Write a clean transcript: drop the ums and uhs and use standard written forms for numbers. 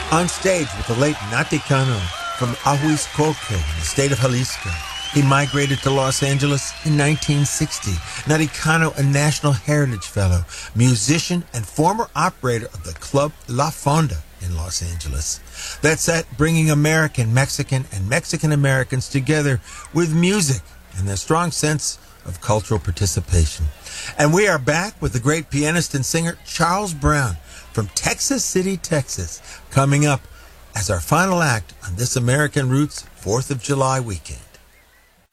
On stage with the late Nati Cano from Ahuizcolco in the state of Jalisco. He migrated to Los Angeles in 1960. Nati Cano, a National Heritage Fellow, musician, and former operator of the Club La Fonda in Los Angeles. That set bringing American, Mexican, and Mexican Americans together with music and a strong sense of cultural participation. And we are back with the great pianist and singer Charles Brown from Texas City, Texas, coming up as our final act on this American Roots 4th of July weekend.